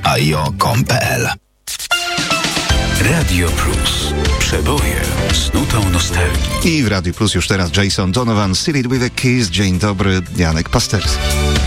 aio.com.pl. Radio Plus. Przeboje z nutą nostalgii. I w Radio Plus już teraz Jason Donovan, Seal It With A Kiss. Dzień dobry, Janek Pasterski.